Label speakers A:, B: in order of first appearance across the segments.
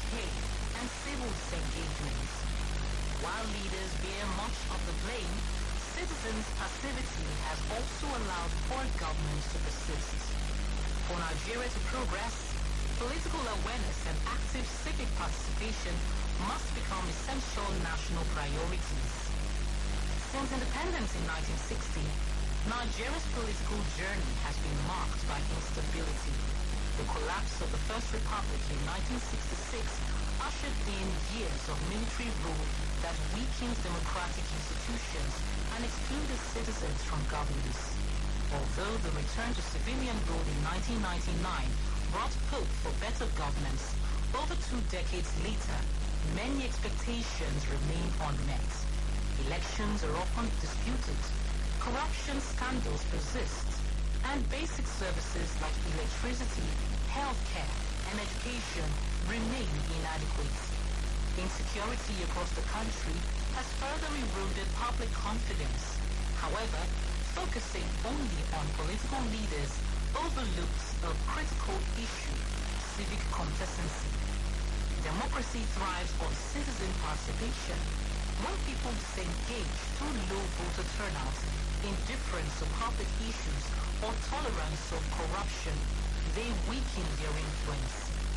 A: pay, and civil disengagement. While leaders bear much of the blame, citizens' passivity has also allowed poor governments to persist. For Nigeria to progress, political awareness and active civic participation must become essential national priorities. Since independence in 1960, Nigeria's political journey has been marked by instability. The collapse of the First Republic in 1966 ushered in years of military rule that weakened democratic institutions and excluded citizens from governance. Although the return to civilian rule in 1999 brought hope for better governance, over 2 decades later, many expectations remain unmet. Elections are often disputed, corruption scandals persist, and basic services like electricity, healthcare, and education remain inadequate. Insecurity across the country has further eroded public confidence. However, focusing only on political leaders overlooks a critical issue: civic complacency. Democracy thrives on citizen participation. When people disengage through low voter turnout, indifference to public issues, or tolerance of corruption, they weaken their influence.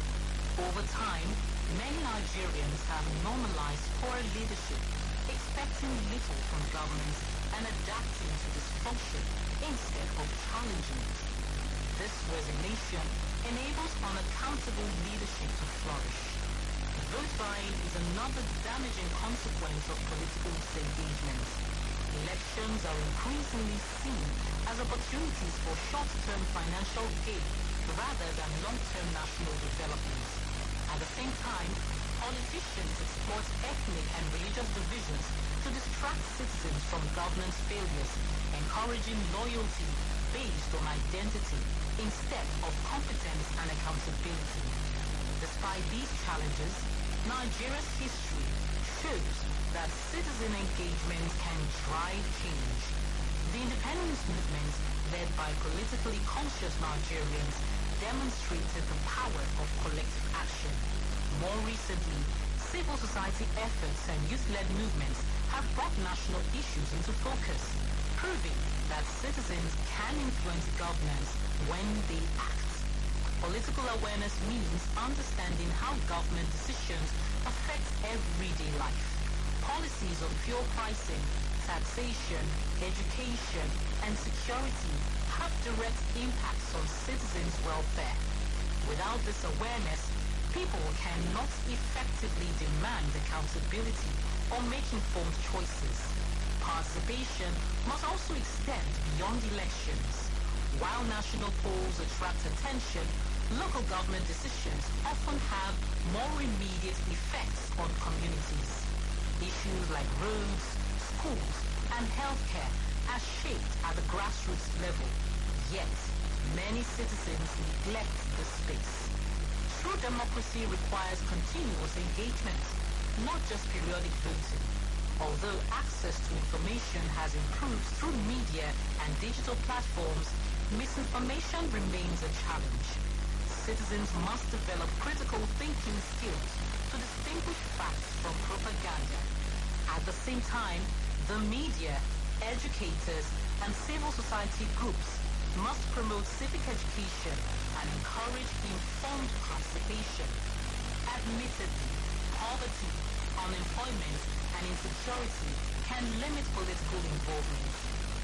A: Over time, many Nigerians have normalized poor leadership, expecting little from government and adapting to dysfunction instead of challenging it. This resignation enables unaccountable leadership to flourish. Vote buying is another damaging consequence of political disengagement. Elections are increasingly seen as opportunities for short-term financial gain rather than long-term national development. At the same time, politicians exploit ethnic and religious divisions to distract citizens from governance failures, encouraging loyalty based on identity instead of competence and accountability. Despite these challenges, Nigeria's history shows that citizen engagement can drive change. The independence movement, led by politically conscious Nigerians, demonstrated the power of collective action. More recently, civil society efforts and youth-led movements have brought national issues into focus, proving that citizens can influence governance when they act. Political awareness means understanding how government decisions affect everyday life. Policies on fuel pricing, taxation, education, and security have direct impacts on citizens' welfare. Without this awareness, people cannot effectively demand accountability or make informed choices. Participation must also extend beyond elections. While national polls attract attention, local government decisions often have more immediate effects on communities. Issues like roads, schools, and healthcare are shaped at the grassroots level, yet many citizens neglect the space. True democracy requires continuous engagement, not just periodic voting. Although access to information has improved through media and digital platforms, misinformation remains a challenge. Citizens must develop critical thinking skills to distinguish facts from propaganda. At the same time, the media, educators, and civil society groups must promote civic education and encourage informed participation. Admittedly, poverty, unemployment, and insecurity can limit political involvement.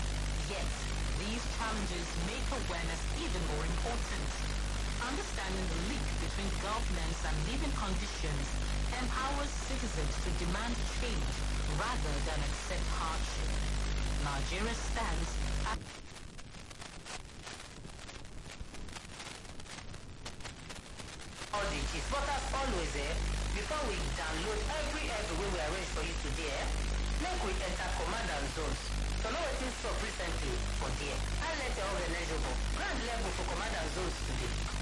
A: Yet, these challenges make awareness even more important. Understanding the link between governance and living conditions empowers citizens to demand change rather than accept hardship. Nigeria stands at
B: but as always, before we download every wey we arrange for you today, make we enter command and zones. So know wetin sup recently for there. Highlight your organizable ground level for command and zones today.